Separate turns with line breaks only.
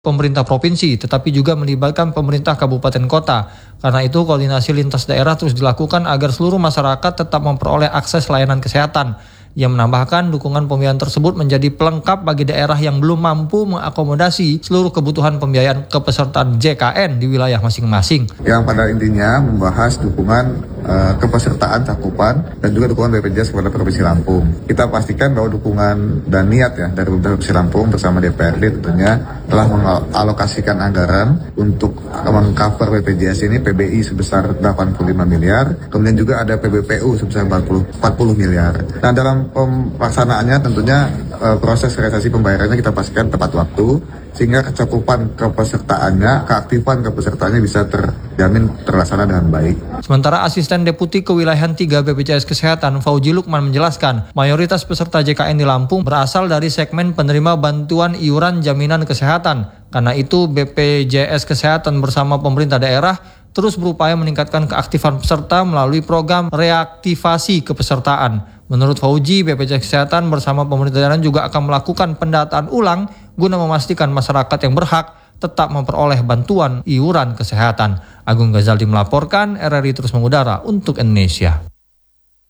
pemerintah provinsi, tetapi juga melibatkan pemerintah kabupaten kota. Karena itu, koordinasi lintas daerah terus dilakukan agar seluruh masyarakat tetap memperoleh akses layanan kesehatan. Ia menambahkan dukungan pembiayaan tersebut menjadi pelengkap bagi daerah yang belum mampu mengakomodasi seluruh kebutuhan pembiayaan kepesertaan JKN di wilayah masing-masing.
Yang pada intinya membahas dukungan kepesertaan cakupan dan juga dukungan BPJS kepada Provinsi Lampung. Kita pastikan bahwa dukungan dan niat dari Provinsi Lampung bersama DPRD tentunya telah mengalokasikan anggaran untuk mengcover BPJS ini PBI sebesar 85 miliar, kemudian juga ada PBPU sebesar 40 miliar. Nah, dalam pelaksanaannya tentunya proses realisasi pembayarannya kita pastikan tepat waktu sehingga kecakupan kepesertaannya, keaktifan kepesertaannya bisa terjamin terlaksana dengan baik.
Sementara Asisten Deputi Kewilayahan 3 BPJS Kesehatan Fauji Lukman menjelaskan, mayoritas peserta JKN di Lampung berasal dari segmen penerima bantuan iuran jaminan kesehatan. Karena itu BPJS Kesehatan bersama pemerintah daerah terus berupaya meningkatkan keaktifan peserta melalui program reaktivasi kepesertaan. Menurut Fauji, BPJS Kesehatan bersama pemerintah daerah juga akan melakukan pendataan ulang guna memastikan masyarakat yang berhak tetap memperoleh bantuan iuran kesehatan. Agung Ghazaldi melaporkan, RRI terus mengudara untuk Indonesia.